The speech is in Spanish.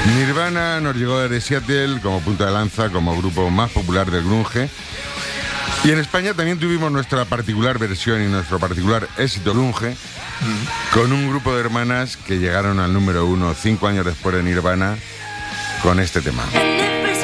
Nirvana nos llegó desde Seattle como punta de lanza, como grupo más popular del grunge. Y en España también tuvimos nuestra particular versión y nuestro particular éxito grunge, con un grupo de hermanas que llegaron al número 1 5 años después de Nirvana con este tema.